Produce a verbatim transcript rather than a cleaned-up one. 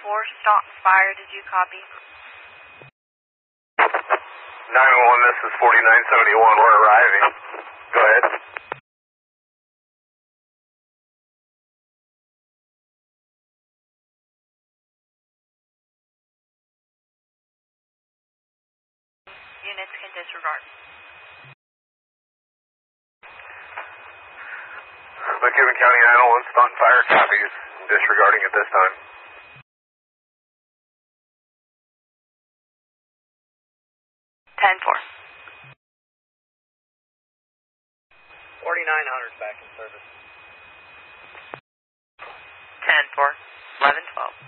four, Staunton Fire, did you copy? nine one one, this is forty-nine seventy-one, we're arriving. Go ahead. Units can disregard. McEwen County nine one one, Staunton Fire copies, disregarding at this time. ten four. forty-nine hundred back in service. ten four. eleven twelve.